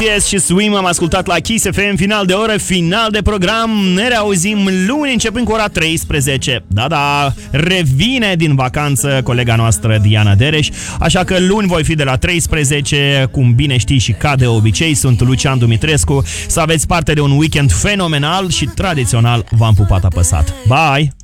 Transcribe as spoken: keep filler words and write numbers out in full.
B T S și Swim am ascultat la Kiss F M, final de oră, final de program. Ne reauzim luni începând cu ora treisprezece. Da, da, revine din vacanță colega noastră Diana Dereș, așa că luni voi fi de la treisprezece, cum bine știi și ca de obicei. Sunt Lucian Dumitrescu. Să aveți parte de un weekend fenomenal și tradițional v-am pupat apăsat. Bye!